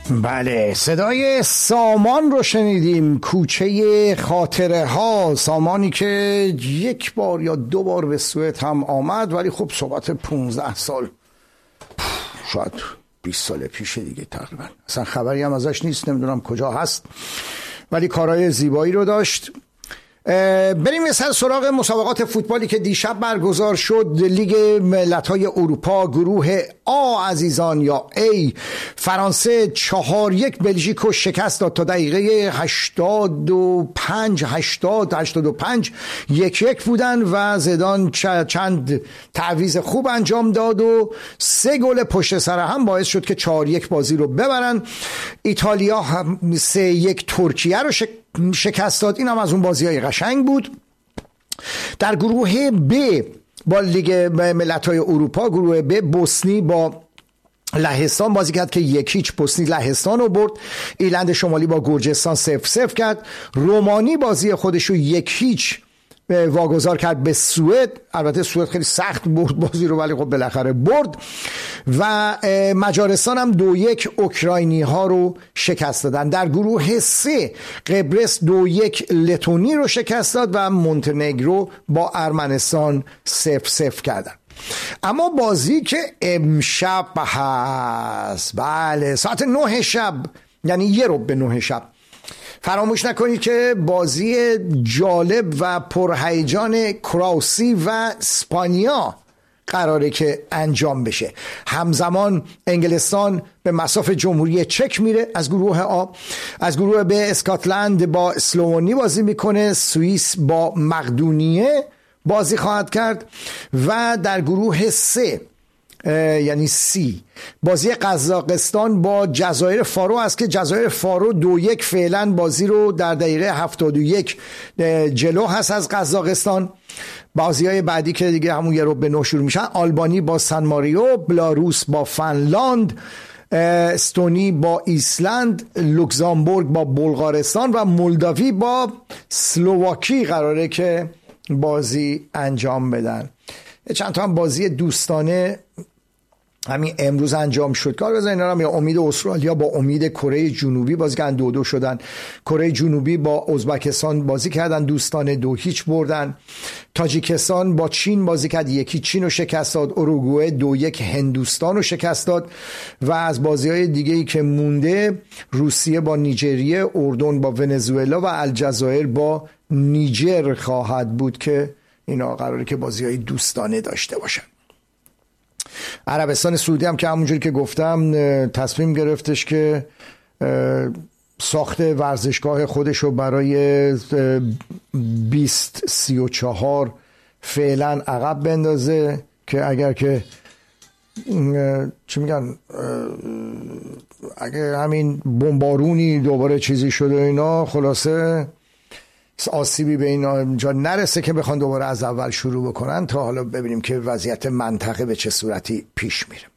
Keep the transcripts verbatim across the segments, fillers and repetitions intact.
بله، صدای سامان رو شنیدیم، کوچه خاطره ها. سامانی که یک بار یا دو بار به سوئد هم آمد، ولی خب صحبت پونزده سال، شاید بیست سال پیشه دیگه تقریبا، اصلا خبری هم ازش نیست، نمیدونم کجا هست، ولی کارهای زیبایی رو داشت. بریم یه سر سراغ مسابقات فوتبالی که دیشب برگزار شد. لیگ ملت‌های اروپا گروه آ عزیزان یا ای، فرانسه چهار یک بلژیک رو شکست داد. تا دقیقه هشتاد و پنج هشتاد هشتاد و پنج یک یک بودن و زیدان چند تعویض خوب انجام داد و سه گل پشت سر هم باعث شد که چهار یک بازی رو ببرن. ایتالیا هم سه یک ترکیه رو شکست شکست داد. این هم از اون بازی های قشنگ بود. در گروه ب با لیگ ملت‌های اروپا، گروه ب، بوسنی با لهستان بازی کرد که یک هیچ بوسنی لهستان رو برد. ایرلند شمالی با گرجستان صفر صفر کرد. رومانی بازی خودش رو یک هیچ واگذار کرد به سوئد. البته سوئد خیلی سخت برد بازی رو، ولی خب بالاخره برد. و مجارستان هم دو یک اوکراینی ها رو شکست دادن. در گروه سه قبرس دو یک لتونی رو شکست داد و مونتنگرو با ارمنستان صفر صفر کردن. اما بازی که امشب هست، بله، ساعت نه شب، یعنی یه رو به نه شب، فراموش نکنید که بازی جالب و پرهیجان کروسی و اسپانیا قراره که انجام بشه. همزمان انگلستان به مصاف جمهوری چک میره از گروه آ. از گروه ب اسکاتلند با اسلوونی بازی میکنه. سوئیس با مقدونیه بازی خواهد کرد. و در گروه سه یعنی سی بازی قزاقستان با جزایر فارو است که جزایر فارو دو یک فعلا بازی رو در دقیقه هفتاد و یک جلو هست از قزاقستان. بازی های بعدی که دیگه همون یه رو به نه شروع میشن: آلبانی با سن ماریو، بلاروس با فنلاند، استونی با ایسلند، لوکزامبورگ با بلغارستان و مولداوی با اسلواکی قراره که بازی انجام بدن. چند تا هم بازی دوستانه همین امروز انجام شد. کار بزنین اینا هم، یا امید استرالیا با امید کره جنوبی بازی کردن، دو دو شدن. کره جنوبی با ازبکستان بازی کردن، دوستانه دو هیچ بردن. تاجیکستان با چین بازی کرد، یکی چین رو شکست داد. اوروگوئه دو یک هندوستان رو شکست داد. و از بازی‌های دیگه‌ای که مونده، روسیه با نیجریه، اردن با ونزوئلا و الجزایر با نیجر خواهد بود که اینا قراره که بازی‌های دوستانه داشته باشن. عربستان سعودی هم که همونجوری که گفتم تصمیم گرفتش که ساخت ورزشگاه خودش رو برای بیست سی و چهار فعلا عقب بندازه، که اگر که چی میگن اگر همین بمبارونی دوباره چیزی شده اینا، خلاصه آسیبی به اینجا نرسه که بخوان دوباره از اول شروع بکنن. تا حالا ببینیم که وضعیت منطقه به چه صورتی پیش میره.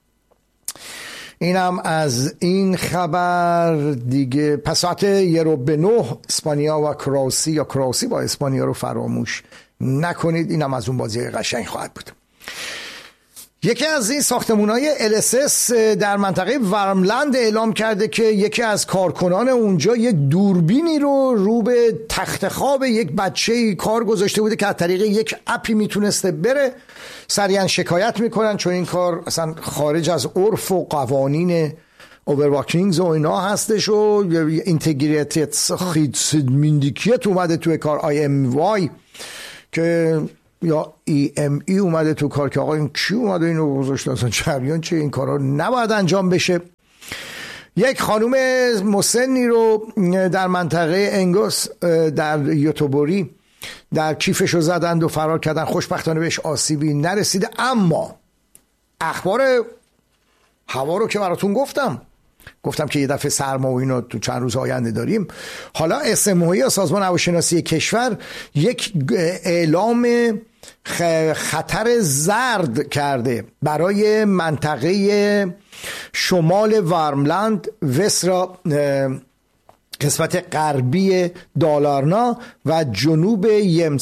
اینم از این خبر دیگه. پس ساعت یه رو به نه اسپانیا و کروسی یا کروسی با اسپانیا رو فراموش نکنید. اینم از اون بازی قشنگ خواهد بود. یکی از این ساختمان‌های ال اس اس در منطقه ورملند اعلام کرده که یکی از کارکنان اونجا یک دوربینی رو رو به تخت خواب یک بچه‌ای کار گذاشته بوده که از طریق یک اپی میتونسته بره. سریعا شکایت میکنن چون این کار اصلا خارج از عرف و قوانین اوورواکینگز و اینا هستش و اینتگریتد خیدمندیکیت اومده توی کار. آی ام وای که یا ای ام ای اومده تو کار که آقا این کی اومده اینو گذاشته، اصلا جریان چه، این کارا نباید انجام بشه. یک خانوم مسنی رو در منطقه انگوس در یوتوبوری در کیفشو زدند و فرار کردن. خوشبختانه بهش آسیبی نرسیده. اما اخبار هوا رو که براتون گفتم گفتم که یه دفعه سرما و اینو تو چند روز آینده داریم. حالا اس ام او یا سازمان هواشناسی کشور یک اعلام خطر زرد کرده برای منطقه شمال ورملند، وسرا، قسمت غربی دالارنا و جنوب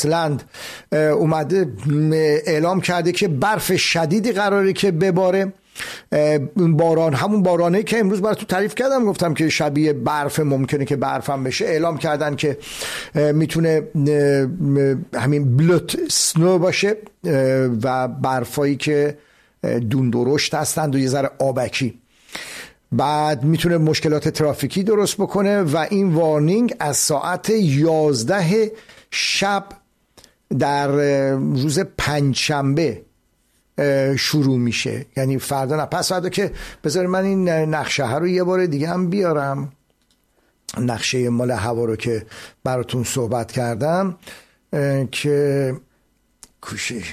یمتلند. اومده اعلام کرده که برف شدیدی قراره که بباره باران، همون بارانه که امروز براتون تعریف کردم، گفتم که شبیه برف، ممکنه که برف هم بشه. اعلام کردن که میتونه همین بلوت سنو باشه و برفایی که دون درشت هستند و یه ذره آبکی. بعد میتونه مشکلات ترافیکی درست بکنه و این وارنینگ از ساعت یازده شب در روز پنجشنبه شروع میشه، یعنی فردا نه پس فردا. که بذار من این نقشه ها رو یه بار دیگه هم بیارم، نقشه مال هوا رو که براتون صحبت کردم که کوشش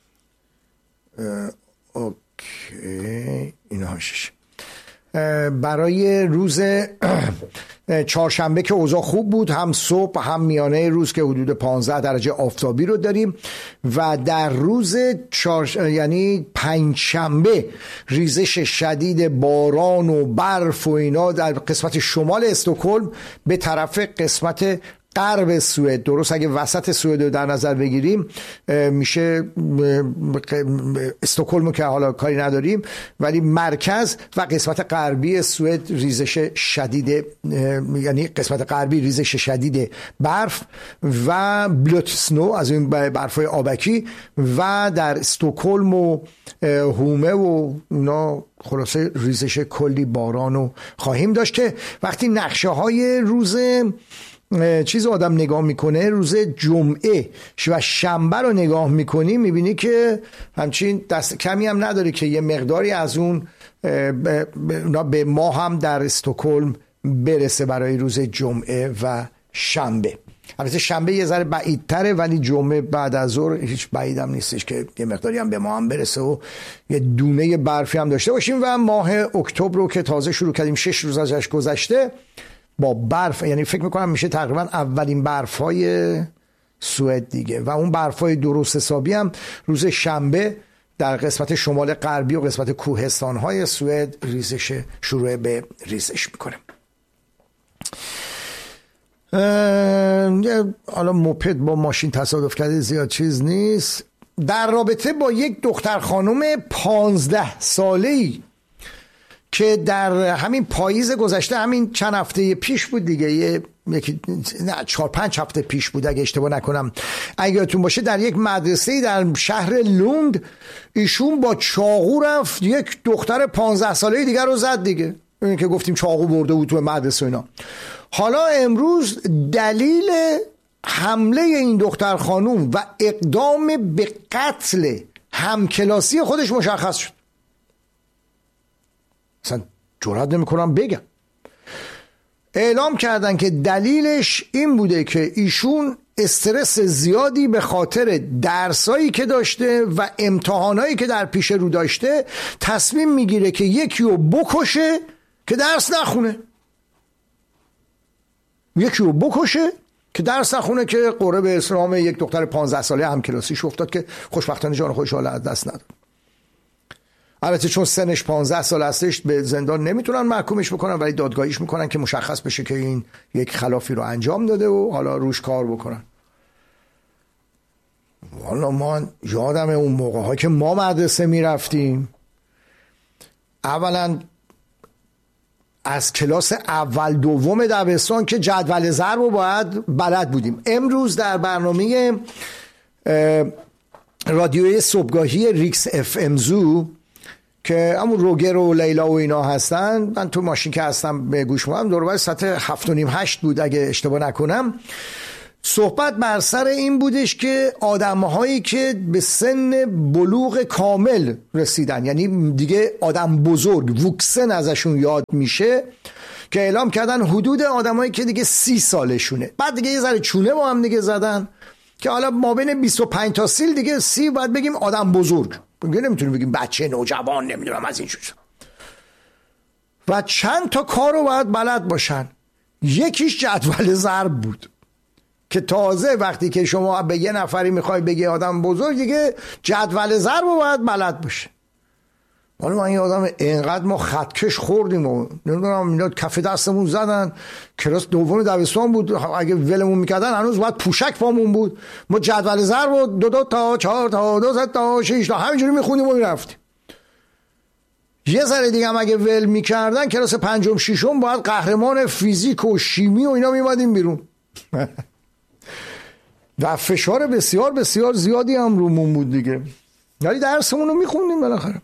اوکی اینا هاشش برای روز چهارشنبه که اوضاع خوب بود، هم صبح هم میانه روز که حدود پانزده درجه آفتابی رو داریم و در روز چهار یعنی پنجشنبه ریزش شدید باران و برف و اینا در قسمت شمال استکهلم به طرف قسمت غرب سوئد. درست اگه وسط سوئد رو در نظر بگیریم میشه استکهلم که حالا کاری نداریم، ولی مرکز و قسمت غربی سوئد ریزش شدید، یعنی قسمت غربی ریزش شدید برف و بلوت سنو از این برفای آبکی، و در استکهلم و هومه و اونا خلاصه ریزش کلی بارانو خواهیم داشت. که وقتی نقشه های روز چیز آدم نگاه میکنه، روز جمعه و شنبه رو نگاه میکنی، میبینی که همچین دست کمی هم نداره که یه مقداری از اون به ما هم در استکهلم برسه برای روز جمعه و شنبه. البته شنبه یه ذره بعیدتره، ولی جمعه بعد از ظهر هیچ بعیدم نیستش که یه مقداری هم به ما هم برسه و یه دونه برفی هم داشته باشیم. و ماه اکتبر رو که تازه شروع کردیم، شش روز ازش گذشته با برف، یعنی فکر میکنم میشه تقریبا اولین برفای سوئد دیگه. و اون برفای درست حسابی هم روز شنبه در قسمت شمال غربی و قسمت کوهستان‌های سوئد ریزش شروع به ریزش میکنه. حالا موپد با ماشین تصادف کرده زیاد چیز نیست. در رابطه با یک دختر خانم پانزده ساله‌ای که در همین پاییز گذشته، همین چند هفته پیش بود دیگه، یه یکی نه چهار پنج هفته پیش بود اگه اشتباه نکنم، اگه یادتون باشه، در یک مدرسه در شهر لوند ایشون با چاقو رفت یک دختر پانزده ساله دیگر رو زد دیگه. این که گفتیم چاقو برده بود تو مدرسه اینا. حالا امروز دلیل حمله این دختر خانوم و اقدام به قتل همکلاسی خودش مشخص شد. اصلا جرئت نمی‌کنم بگم. اعلام کردن که دلیلش این بوده که ایشون استرس زیادی به خاطر درسایی که داشته و امتحانایی که در پیش رو داشته تصمیم میگیره که یکی رو بکشه که درس نخونه. یکی رو بکشه که درس نخونه که قرعه به اسلام یک دختر پانزده ساله همکلاسیش افتاد که خوشبختانه جان خودش حالا از دست نداد. البته چون سنش پانزده سال هستش به زندان نمیتونن محکومش بکنن، ولی دادگاهیش میکنن که مشخص بشه که این یک خلافی رو انجام داده و حالا روش کار بکنن. والا ما یادم اون موقع ها که ما مدرسه میرفتیم، اولا از کلاس اول دوم دبستان که جدول ضرب رو باید بلد بودیم. امروز در برنامه رادیوی صبحگاهی ریکس اف ام زو که همون روگر و لیلا و اینا هستن، من تو ماشین که هستم به گوش میدم، دور و بر ساعت هفت و نیم هشت بود اگه اشتباه نکنم، صحبت بر سر این بودش که آدم‌هایی که به سن بلوغ کامل رسیدن، یعنی دیگه آدم بزرگ ووکسن ازشون یاد میشه، که اعلام کردن حدود آدم‌هایی که دیگه سی سالشونه. بعد دیگه یه ذره چونه با هم دیگه زدن که حالا ما بین بیست و پنج تا سی دیگه سی باید بگیم آدم بزرگ، دیگه نمیتونیم بگیم بچه نوجوان، نمیدونم از این چیزا. و چند تا کار رو باید بلد باشن. یکیش جدول ضرب بود که تازه وقتی که شما به یه نفری میخوای بگی آدم بزرگ، دیگه جدول ضرب رو باید بلد باشه. حالا من یادم اینقدر ما خطکش خوردیم و نمیدونم اینا کف دستمون زدن، کلاس دوم دبستان بود، اگه ولمون میکردن هنوز باید پوشک پامون بود. ما جدول ضرب رو دو دو تا چهار تا دو تا شش تا همینجوری میخونیم و میرفتیم. یه ذره دیگه هم اگه ول میکردن کلاس پنجم ششم باید قهرمان فیزیک و شیمی و اینا میمادیم بیرون. و فشار بسیار بسیار زیادی هم رومون بود دیگه، ولی درسمون رو میخوندیم بالاخره.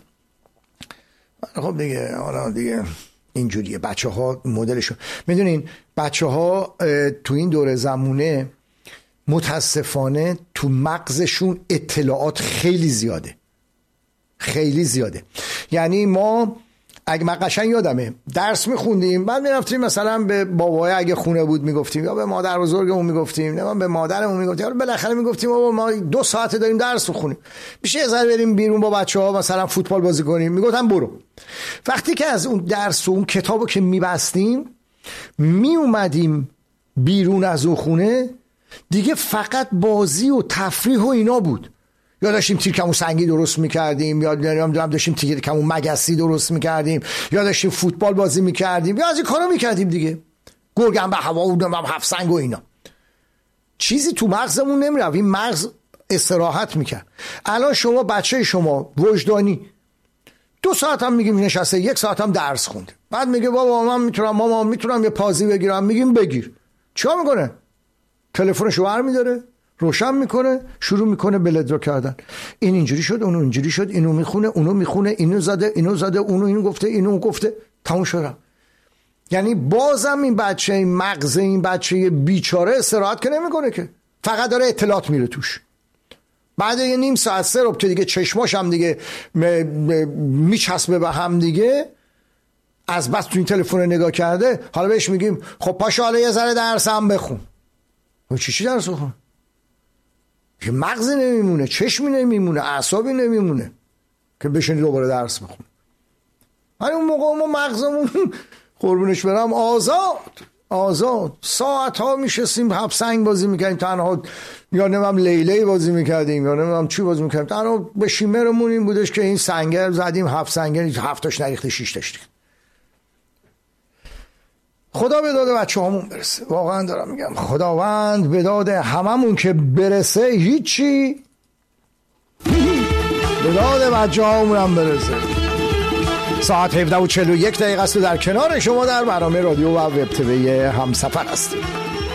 خب دیگه حالا دیگه اینجوریه بچه ها مدلشون. میدونین بچه ها تو این دوره زمونه متاسفانه تو مغزشون اطلاعات خیلی زیاده، خیلی زیاده. یعنی ما اگه من قشنگ یادمه درس میخوندیم، بعد میرفتیم مثلا به بابای اگه خونه بود میگفتیم، یا به مادر بزرگمون میگفتیم، نه به مادرمون میگفتیم، یا بالاخره میگفتیم بابا ما دو ساعته داریم درس بخونیم، میشه یه ذره بریم بیرون با بچه‌ها مثلا فوتبال بازی کنیم؟ میگفتن برو. وقتی که از اون درس و اون کتابو که میبستیم میومدیم بیرون از اون خونه، دیگه فقط بازی و تفریح و اینا بود. یا داشتیم تیرکمون سنگی درست میکردیم، یا داشتیم تیرکمون مگسی درست میکردیم، یا داشتیم فوتبال بازی میکردیم، یا از این کارا میکردیم دیگه، گرگم به هوا و نمیم هفت سنگ و اینا. چیزی تو مغزمون نمیرفت، این مغز استراحت میکرد. الان شما بچه شما وجدانی دو ساعت هم میگیم نشسته، یک ساعت هم درس خونده، بعد میگه بابا من میتونم، مامان میتونم یه پازی بگیرم، میگیم بگیر. چیکار میکنه؟ تلفنشو برمی‌داره، روشن میکنه، شروع میکنه بلدرا کردن. این اینجوری شد، اونو اینجوری شد، اینو میخونه، اونو میخونه، اینو زده، اینو زده، اونو اینو گفته، اینو گفته، تموم شد. یعنی بازم این بچه، این مغز این بچه بیچاره استراحت که نمیکنه، که فقط داره اطلاعات میره توش. بعد یه نیم ساعت سه ربط دیگه چشماش هم دیگه میچسبه به هم دیگه، از بس تو این تلفن نگاه کرده. حالا بهش میگیم خب پاشو حالا یه ذره درس هم بخون. چی چی درس بخون؟ که مغزی نمیمونه، چشمی نمیمونه، اعصابی نمیمونه که بشینی دوباره درس بخون. ولی اون موقع ما مغزمون قربونش برم آزاد آزاد ساعت ها میشستیم هفت سنگ بازی میکردیم تنها، یا نمیم لیلی بازی میکردیم، یا نمیم چی بازی میکردیم تنها. به شیمرمون این بودش که این سنگر زدیم، هفت سنگر، هفتاش نریخته شیش داشتیم. خدا به داد بچه همون برسه، واقعا دارم میگم خداوند به داد هممون که برسه، هیچی به داد بچه همون هم برسه. ساعت هفده و چهل و یک دقیقه است و در کنار شما در برنامه رادیو و وب تیوی همسفر هستیم.